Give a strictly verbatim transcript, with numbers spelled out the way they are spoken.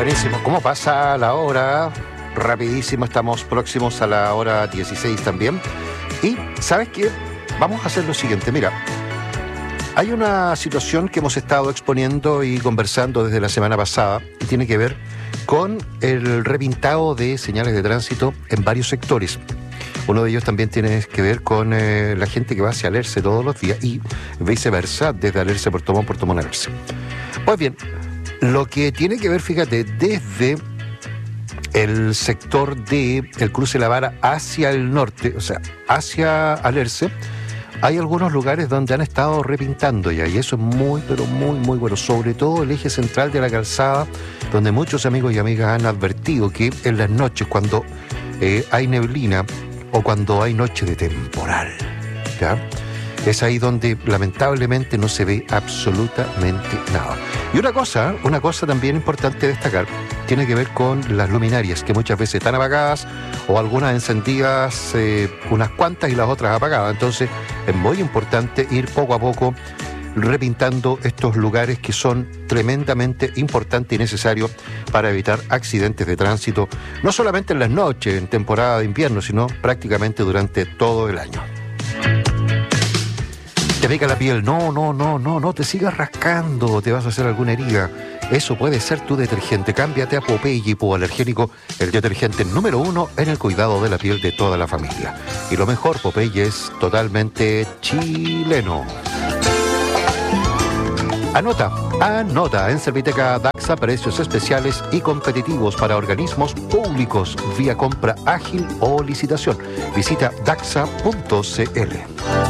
Buenísimo. ¿Cómo pasa la hora? Rapidísimo, estamos próximos a la hora dieciséis también. Y, ¿sabes qué? Vamos a hacer lo siguiente. Mira, hay una situación que hemos estado exponiendo y conversando desde la semana pasada y tiene que ver con el repintado de señales de tránsito en varios sectores. Uno de ellos también tiene que ver con eh, la gente que va hacia Alerce todos los días y viceversa, desde Alerce a Puerto Montt, Puerto Montt a Alerce. Pues bien, lo que tiene que ver, fíjate, desde el sector de el cruce La Vara hacia el norte, o sea, hacia Alerce, hay algunos lugares donde han estado repintando ya, y eso es muy, pero muy, muy bueno. Sobre todo el eje central de la calzada, donde muchos amigos y amigas han advertido que en las noches, cuando eh, hay neblina o cuando hay noche de temporal, ¿ya? Es ahí donde lamentablemente no se ve absolutamente nada. Y una cosa, una cosa también importante destacar, tiene que ver con las luminarias, que muchas veces están apagadas o algunas encendidas, eh, unas cuantas y las otras apagadas. Entonces es muy importante ir poco a poco repintando estos lugares que son tremendamente importantes y necesarios para evitar accidentes de tránsito, no solamente en las noches, en temporada de invierno, sino prácticamente durante todo el año. Te pica la piel, no, no, no, no, no te sigas rascando, te vas a hacer alguna herida. Eso puede ser tu detergente. Cámbiate a Popeye Hipoalergénico, el detergente número uno en el cuidado de la piel de toda la familia. Y lo mejor, Popeye es totalmente chileno. Anota, anota, en Serviteca Daxa, precios especiales y competitivos para organismos públicos vía compra ágil o licitación. Visita daxa punto c l.